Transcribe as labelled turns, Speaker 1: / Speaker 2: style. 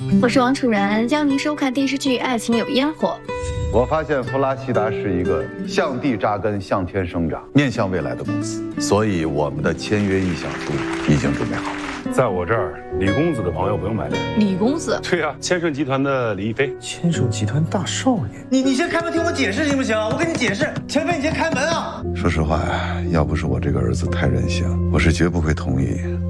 Speaker 1: 我是王楚然，邀您收看电视剧《爱情有烟火》。
Speaker 2: 我发现弗拉西达是一个向地扎根、向天生长、面向未来的公司，所以我们的签约意向书已经准备好了。
Speaker 3: 在我这儿，李公子的朋友不用买单。
Speaker 1: 李公子？
Speaker 3: 对呀，千盛集团的李一飞。
Speaker 4: 千盛集团大少爷，
Speaker 5: 你先开门听我解释行不行？我跟你解释，前辈你先开门啊！
Speaker 2: 说实话呀，要不是我这个儿子太任性，我是绝不会同意